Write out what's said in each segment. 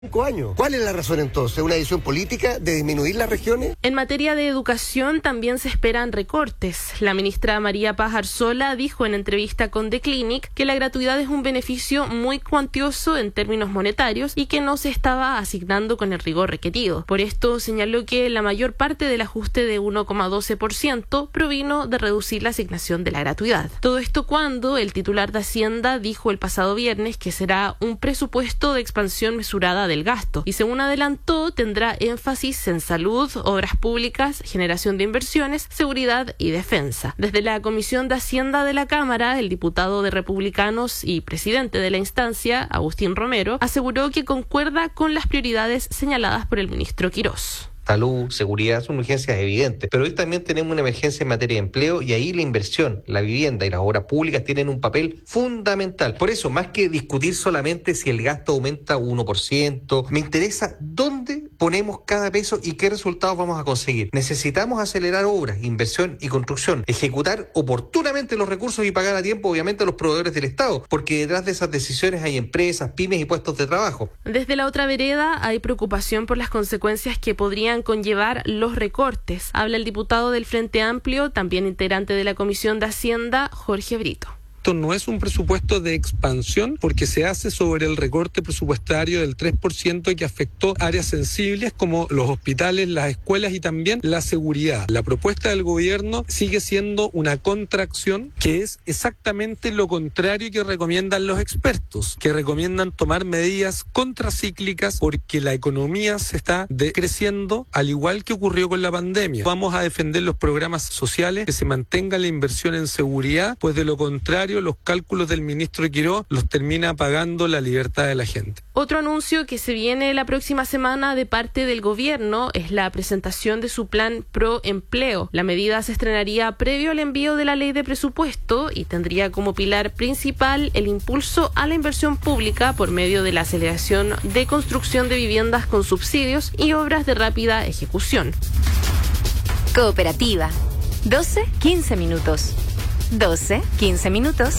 5 años. ¿Cuál es la razón entonces? ¿Una decisión política de disminuir las regiones? En materia de educación también se esperan recortes. La ministra María Paz Arzola dijo en entrevista con The Clinic que la gratuidad es un beneficio muy cuantioso en términos monetarios y que no se estaba asignando con el rigor requerido. Por esto señaló que la mayor parte del ajuste de 1,12% provino de reducir la asignación de la gratuidad. Todo esto cuando el titular de Hacienda dijo el pasado viernes que será un presupuesto de expansión mesurada del gasto y, según adelantó, tendrá énfasis en salud, obras públicas, generación de inversiones, seguridad y defensa. Desde la Comisión de Hacienda de la Cámara, el diputado de Republicanos y presidente de la instancia, Agustín Romero, aseguró que concuerda con las prioridades señaladas por el ministro Quirós. Salud, seguridad, son urgencias evidentes, pero hoy también tenemos una emergencia en materia de empleo y ahí la inversión, la vivienda y las obras públicas tienen un papel fundamental. Por eso, más que discutir solamente si el gasto aumenta 1%, me interesa dónde ponemos cada peso y qué resultados vamos a conseguir. Necesitamos acelerar obras, inversión y construcción, ejecutar oportunamente los recursos y pagar a tiempo, obviamente, a los proveedores del Estado, porque detrás de esas decisiones hay empresas, pymes y puestos de trabajo. Desde la otra vereda hay preocupación por las consecuencias que podrían conllevar los recortes. Habla el diputado del Frente Amplio, también integrante de la Comisión de Hacienda, Jorge Brito. Esto no es un presupuesto de expansión porque se hace sobre el recorte presupuestario del 3% que afectó áreas sensibles como los hospitales, las escuelas y también la seguridad. La propuesta del gobierno sigue siendo una contracción que es exactamente lo contrario que recomiendan los expertos, que recomiendan tomar medidas contracíclicas porque la economía se está decreciendo, al igual que ocurrió con la pandemia. Vamos a defender los programas sociales, que se mantenga la inversión en seguridad, pues de lo contrario los cálculos del ministro Quirós los termina pagando la libertad de la gente. Otro anuncio que se viene la próxima semana de parte del gobierno es la presentación de su plan Pro Empleo. La medida se estrenaría previo al envío de la ley de presupuesto y tendría como pilar principal el impulso a la inversión pública por medio de la aceleración de construcción de viviendas con subsidios y obras de rápida ejecución. Cooperativa. 12-15 minutos. 12-15 minutos.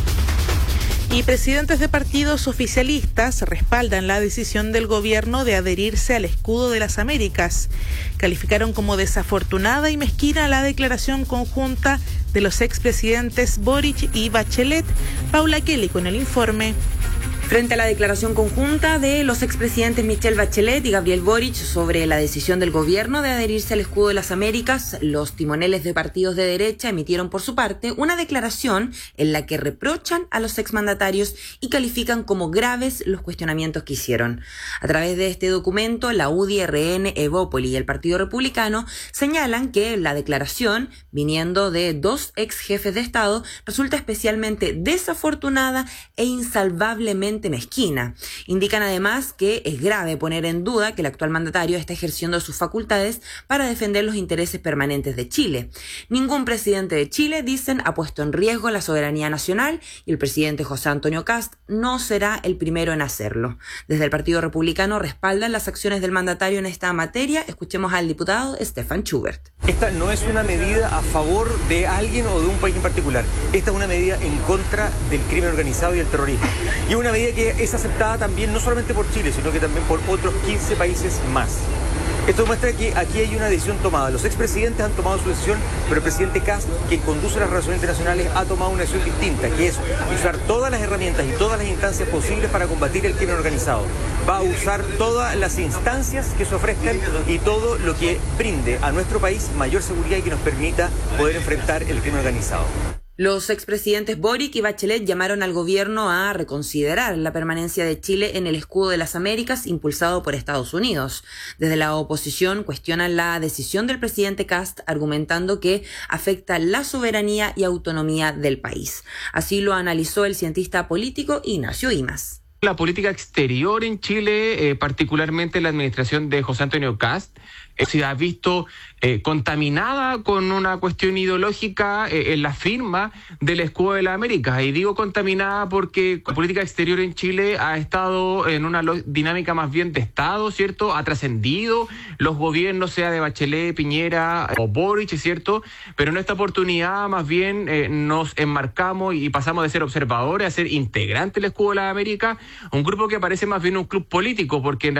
Y presidentes de partidos oficialistas respaldan la decisión del gobierno de adherirse al escudo de las Américas. Calificaron como desafortunada y mezquina la declaración conjunta de los expresidentes Boric y Bachelet. Paula Kelly con el informe. Frente a la declaración conjunta de los expresidentes Michelle Bachelet y Gabriel Boric sobre la decisión del gobierno de adherirse al escudo de las Américas, los timoneles de partidos de derecha emitieron por su parte una declaración en la que reprochan a los exmandatarios y califican como graves los cuestionamientos que hicieron. A través de este documento, la UDI, RN, Evópoli y el Partido Republicano señalan que la declaración, viniendo de dos ex jefes de Estado, resulta especialmente desafortunada e insalvablemente mezquina. Indican además que es grave poner en duda que el actual mandatario está ejerciendo sus facultades para defender los intereses permanentes de Chile. Ningún presidente de Chile, dicen, ha puesto en riesgo la soberanía nacional y el presidente José Antonio Kast no será el primero en hacerlo. Desde el Partido Republicano respaldan las acciones del mandatario en esta materia. Escuchemos al diputado Stefan Schubert. Esta no es una medida a favor de alguien o de un país en particular. Esta es una medida en contra del crimen organizado y el terrorismo. Y una medida que es aceptada también no solamente por Chile, sino que también por otros 15 países más. Esto muestra que aquí hay una decisión tomada. Los expresidentes han tomado su decisión, pero el presidente Kast, quien conduce las relaciones internacionales, ha tomado una decisión distinta, que es usar todas las herramientas y todas las instancias posibles para combatir el crimen organizado. Va a usar todas las instancias que se ofrezcan y todo lo que brinde a nuestro país mayor seguridad y que nos permita poder enfrentar el crimen organizado. Los expresidentes Boric y Bachelet llamaron al gobierno a reconsiderar la permanencia de Chile en el escudo de las Américas impulsado por Estados Unidos. Desde la oposición cuestionan la decisión del presidente Kast, argumentando que afecta la soberanía y autonomía del país. Así lo analizó el cientista político Ignacio Imas. La política exterior en Chile, particularmente la administración de José Antonio Kast, se ha visto contaminada con una cuestión ideológica en la firma del escudo de las Américas. Y digo contaminada porque la política exterior en Chile ha estado en una dinámica más bien de Estado, ¿cierto? Ha trascendido los gobiernos, sea de Bachelet, Piñera o Boric, ¿cierto? Pero en esta oportunidad más bien nos enmarcamos y pasamos de ser observadores a ser integrantes del escudo de las Américas un grupo que parece más bien un club político, porque